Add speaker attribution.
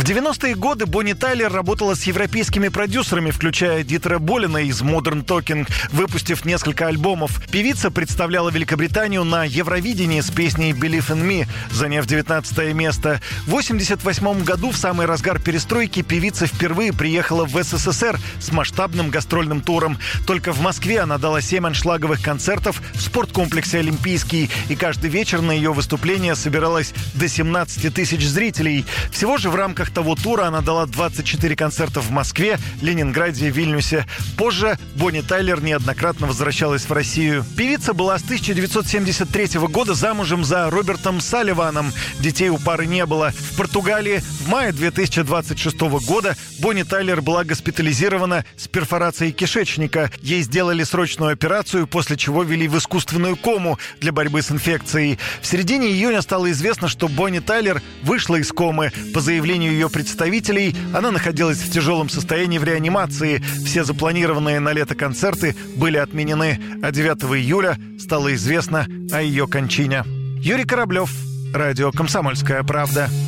Speaker 1: В 90-е годы Бонни Тайлер работала с европейскими продюсерами, включая Дитера Болина из Modern Talking, выпустив несколько альбомов. Певица представляла Великобританию на Евровидении с песней «Believe in Me», заняв 19 место. В 1988 году, в самый разгар перестройки, певица впервые приехала в СССР с масштабным гастрольным туром. Только в Москве она дала 7 аншлаговых концертов в спорткомплексе «Олимпийский», и каждый вечер на ее выступление собиралось до 17 тысяч зрителей. Всего же в рамках того тура она дала 24 концерта в Москве, Ленинграде и Вильнюсе. Позже Бонни Тайлер неоднократно возвращалась в Россию. Певица была с 1973 года замужем за Робертом Салливаном. Детей у пары не было. В Португалии в мае 2026 года Бонни Тайлер была госпитализирована с перфорацией кишечника. Ей сделали срочную операцию, после чего ввели в искусственную кому для борьбы с инфекцией. В середине июня стало известно, что Бонни Тайлер вышла из комы. По заявлению ее представителей, она находилась в тяжелом состоянии в реанимации. Все запланированные на лето концерты были отменены, а 9 июля стало известно о ее кончине. Юрий Кораблев, радио «Комсомольская правда».